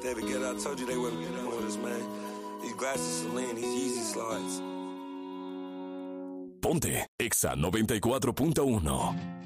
David Guetta. I told you they wouldn't be with us, man. These glasses Celine, these Yeezy slides. Ponte Exa 94.1.